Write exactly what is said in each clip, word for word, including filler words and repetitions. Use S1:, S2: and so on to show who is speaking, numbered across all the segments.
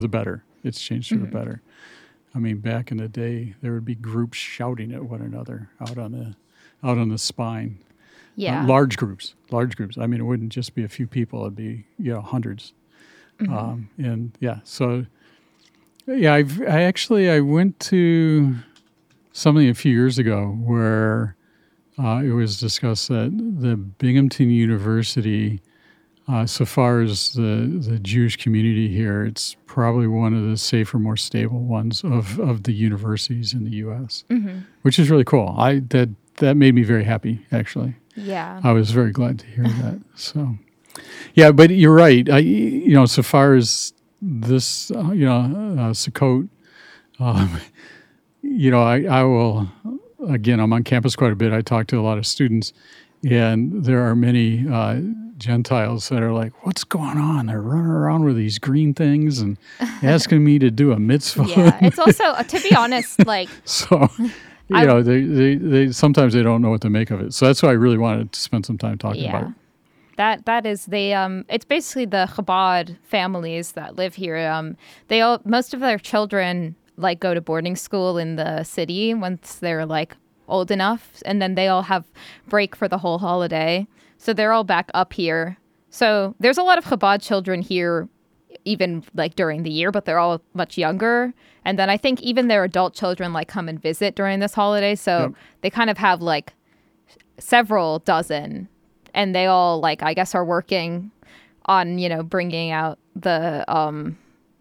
S1: the better. It's changed for
S2: Mm-hmm.
S1: the better. I mean, back in the day, there would be groups shouting at one another out on the out on the spine. Uh,
S2: Yeah.
S1: large groups, large groups. I mean, it wouldn't just be a few people; it'd be you know hundreds.
S2: Mm-hmm.
S1: Um, and yeah, so yeah, I've I actually I went to something a few years ago where uh, it was discussed that the Binghamton University, uh, so far as the the Jewish community here, it's probably one of the safer, more stable ones of of the universities in the U S,
S2: Mm-hmm.
S1: which is really cool. I that that made me very happy, actually.
S2: Yeah.
S1: I was very glad to hear that. So, yeah, but you're right. I, you know, so far as this, uh, you know, uh, Sukkot, um, you know, I, I will, again, I'm on campus quite a bit. I talk to a lot of students, and there are many uh, Gentiles that are like, what's going on? They're running around with these green things and asking me to do a mitzvah.
S2: Yeah. It's also, uh, to be honest, like,
S1: So, you
S2: I-
S1: know, they, they, they sometimes they don't know what to make of it. So that's why I really wanted to spend some time talking about
S2: yeah.
S1: it.
S2: That that is they um it's basically the Chabad families that live here. Um they all most of their children like go to boarding school in the city once they're like old enough, and then they all have break for the whole holiday. So they're all back up here. So there's a lot of Chabad children here even like during the year, but they're all much younger. And then I think even their adult children like come and visit during this holiday. So
S1: Yep.
S2: they kind of have like several dozen, and they all like I guess are working on, you know, bringing out the um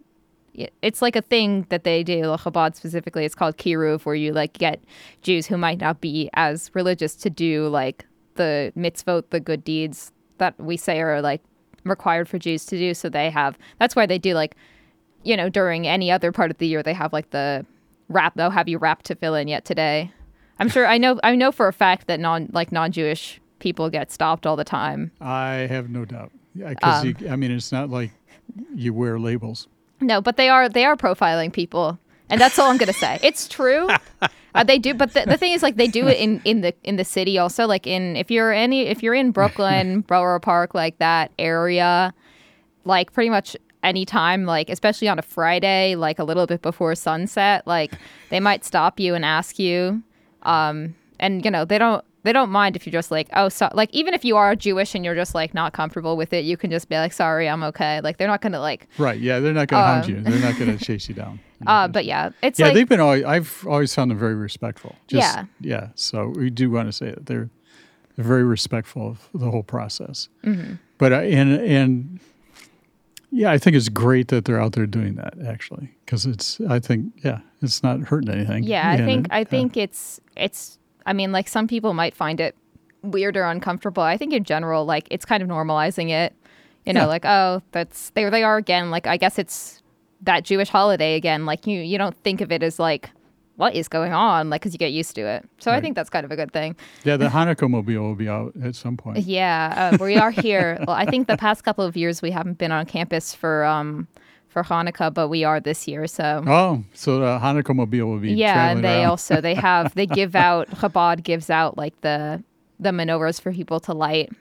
S2: y- it's like a thing that they do, Chabad specifically. It's called Kiruv, where you like get Jews who might not be as religious to do like the mitzvot, the good deeds that we say are like required for Jews to do. So they have, that's why they do like, you know, during any other part of the year, they have like the wrap, they'll have you wrap tefillin yet today. I'm sure, I know, I know for a fact that non, like non-Jewish people get stopped all the time.
S1: I have no doubt. Because,
S2: Um,
S1: I mean, it's not like you wear labels.
S2: No, but they are, they are profiling people. And that's all I'm going to say. It's true. Uh, they do, but the, the thing is, like, they do it in, in the in the city also. Like, in if you're any if you're in Brooklyn, Borough Park, like that area, like pretty much any time, like especially on a Friday, like a little bit before sunset, like they might stop you and ask you, um, and you know they don't they don't mind if you're just like, oh, so like even if you are Jewish and you're just like not comfortable with it, you can just be like, sorry, I'm okay. Like they're not gonna like,
S1: Right. Yeah. They're not going to hunt
S2: Um,
S1: you. They're not going to chase you down.
S2: uh, but yeah, it's
S1: yeah.
S2: like
S1: They've been always, I've always found them very respectful. Just,
S2: Yeah.
S1: Yeah. So we do want to say that they're, they're very respectful of the whole process.
S2: mhm.
S1: But, uh, and, and yeah, I think it's great that they're out there doing that actually. Cause it's, I think, yeah, it's not hurting anything.
S2: Yeah, I
S1: And
S2: think
S1: it-
S2: I
S1: yeah.
S2: think it's it's I mean, like some people might find it weird or uncomfortable. I think in general, like it's kind of normalizing it. You know,
S1: Yeah.
S2: like, oh, that's there they are again. Like I guess it's that Jewish holiday again. Like you you don't think of it as like what is going on, like because you get used to it. So I
S1: Right.
S2: think that's kind of a good thing.
S1: Yeah. The Hanukkah mobile will be out at some point.
S2: Yeah, uh, we are here. Well, I think the past couple of years we haven't been on campus for um for Hanukkah, but we are this year. So
S1: Oh, so the Hanukkah mobile will be
S2: yeah,
S1: traveling
S2: and they
S1: around.
S2: also they have they give out Chabad gives out like the the menorahs for people to light.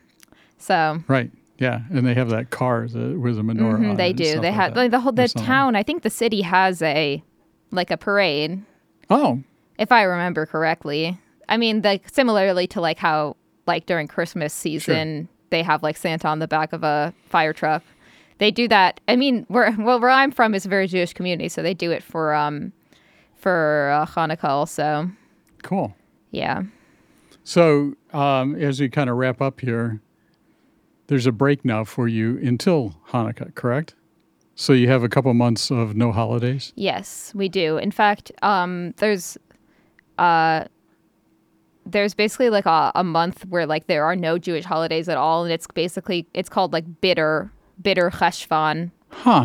S2: So
S1: Right. Yeah, and they have that car the, with a menorah.
S2: mhm,
S1: on
S2: they
S1: it and
S2: do.
S1: stuff
S2: They
S1: like
S2: have
S1: that.
S2: like the whole
S1: Or
S2: the
S1: something.
S2: town. I think the city has a like a parade,
S1: Oh,
S2: if I remember correctly. I mean, like similarly to like how like during Christmas season they have like Santa on the back of a fire truck. They do that. I mean, where well where I'm from is a very Jewish community, so they do it for um for uh, Hanukkah also.
S1: cool.
S2: Yeah.
S1: So um, as we kind of wrap up here, there's a break now for you until Hanukkah, correct? So you have a couple months of no holidays.
S2: Yes, we do. In fact, um, there's uh, there's basically like a, a month where like there are no Jewish holidays at all, and it's basically it's called like bitter bitter Cheshvan.
S1: Huh.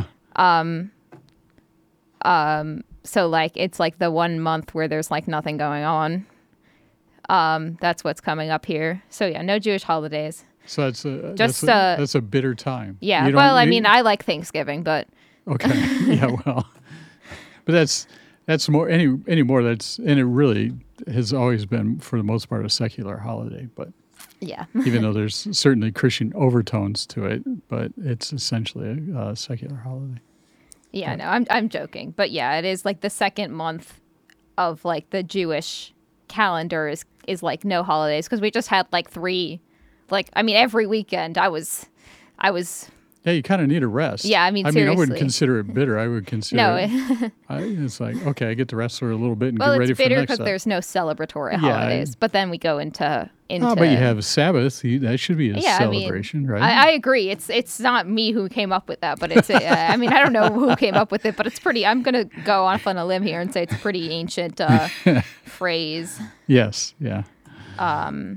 S2: So like it's like the one month where there's like nothing going on. Um, that's what's coming up here. So yeah, no Jewish holidays.
S1: So that's a
S2: Just,
S1: that's a,
S2: uh,
S1: that's a bitter time.
S2: Yeah.
S1: You don't-
S2: Well, I
S1: you-
S2: mean, I like Thanksgiving, but
S1: Okay. Yeah. Well, but that's that's more any anymore. That's and it really has always been for the most part a secular holiday. But
S2: yeah.
S1: even though there's certainly Christian overtones to it, but it's essentially a, uh secular holiday.
S2: Yeah, no, I'm I'm joking. But yeah, it is like the second month of like the Jewish calendar is is like no holidays, because we just had like three, like I mean every weekend I was I was
S1: Yeah, you kind of need a rest.
S2: Yeah, I mean,
S1: I mean, I wouldn't
S2: seriously.
S1: consider it bitter. I would consider
S2: no
S1: it,
S2: it,
S1: I, it's like, okay, I get to rest for a little bit and
S2: well,
S1: get ready
S2: it's
S1: for the
S2: bitter
S1: next
S2: because
S1: stuff.
S2: there's no celebratory
S1: Yeah,
S2: holidays,
S1: I-
S2: but then we go into into
S1: Oh, but you have Sabbath. You, that should be a
S2: yeah,
S1: celebration,
S2: I mean,
S1: right?
S2: I, I agree. It's it's not me who came up with that, but it's. Uh, I mean, I don't know who came up with it, but it's pretty. I'm gonna go off on a limb here and say it's a pretty ancient uh, phrase.
S1: Yes. Yeah. Um.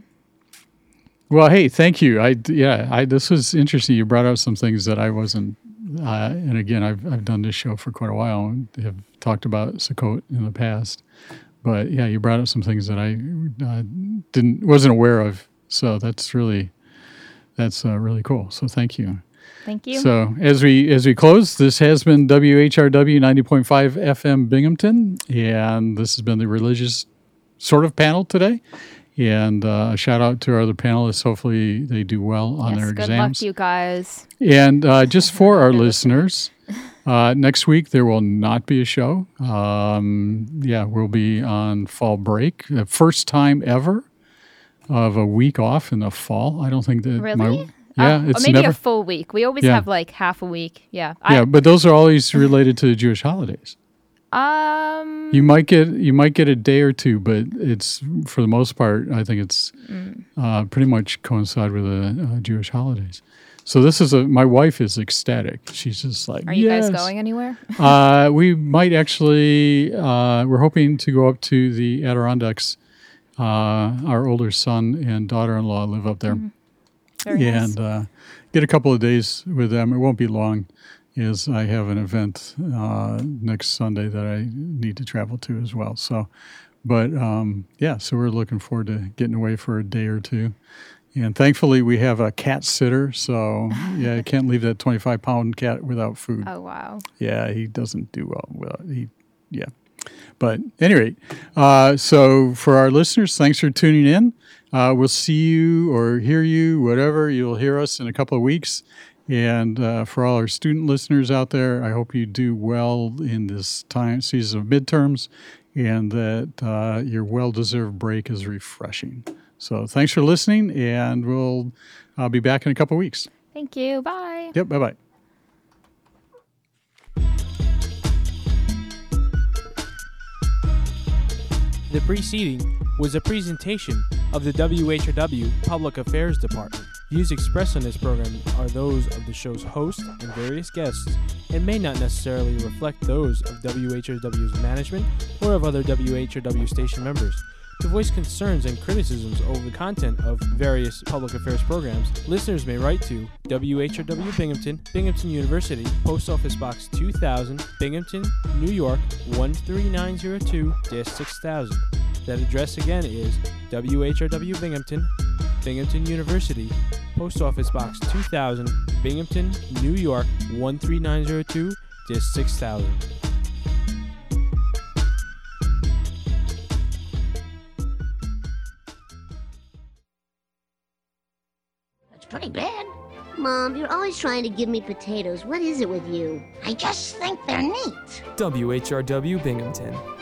S1: Well, hey, thank you. I yeah. I this was interesting. You brought up some things that I wasn't. Uh, and again, I've I've done this show for quite a while and have talked about Sukkot in the past. But yeah, you brought up some things that I uh, didn't wasn't aware of. So that's really that's uh, really cool. So thank you.
S2: Thank you.
S1: So as we as we close, this has been W H R W ninety point five F M Binghamton, and this has been the religious sort of panel today. And uh, a shout out to our other panelists. Hopefully they do well on
S2: yes,
S1: their
S2: good
S1: exams.
S2: luck, you guys.
S1: And uh, just for our listeners, uh, next week there will not be a show. Um, yeah, we'll be on fall break. The first time ever of a week off in the fall. I don't think that
S2: Really?
S1: my yeah,
S2: Uh,
S1: it's
S2: or maybe
S1: never
S2: a full week. We always
S1: Yeah.
S2: have like half a week. Yeah.
S1: yeah, but those are always related to the Jewish holidays.
S2: I, um.
S1: You might get you might get a day or two, but it's for the most part, I think it's
S2: Mm.
S1: uh, pretty much coincide with the uh, Jewish holidays. So this is a my wife is ecstatic. She's just like,
S2: Are you
S1: yes.
S2: guys going anywhere?
S1: uh, we might actually. Uh, we're hoping to go up to the Adirondacks. Uh, our older son and daughter-in-law live up there,
S2: Very nice.
S1: and uh, get a couple of days with them. It won't be long, as I have an event uh, next Sunday that I need to travel to as well. So, but um, yeah, so we're looking forward to getting away for a day or two. And thankfully, we have a cat sitter. So, yeah, I can't leave that twenty-five pound cat without food.
S2: Oh wow.
S1: Yeah, he doesn't do well. Well, he, yeah. But at any rate, uh, so for our listeners, thanks for tuning in. Uh, we'll see you or hear you, whatever. You'll hear us in a couple of weeks. And uh, for all our student listeners out there, I hope you do well in this time season of midterms, and that uh, your well-deserved break is refreshing. So thanks for listening, and we'll uh, be back in a couple of weeks.
S2: Thank you. Bye.
S1: Yep, bye-bye.
S3: The preceding was a presentation of the W H R W Public Affairs Department. Views expressed on this program are those of the show's host and various guests and may not necessarily reflect those of W H R W's management or of other W H R W station members. To voice concerns and criticisms over the content of various public affairs programs, listeners may write to W H R W Binghamton, Binghamton University, Post Office Box two thousand, Binghamton, New York one three nine zero two six thousand. That address again is W H R W Binghamton, Binghamton University, Post Office Box two thousand, Binghamton, New York one three nine zero two six thousand.
S4: Pretty bad. Mom, you're always trying to give me potatoes. What is it with you? I just think they're neat.
S5: W H R W Binghamton,